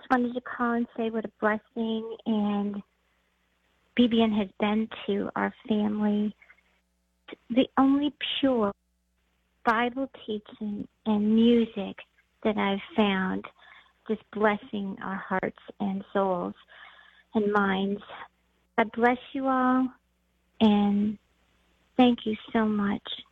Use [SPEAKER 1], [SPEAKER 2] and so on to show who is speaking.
[SPEAKER 1] wanted to call and say what a blessing and BBN has been to our family. The only pure Bible teaching and music that I've found, just blessing our hearts and souls and minds. God bless you all, and thank you so much.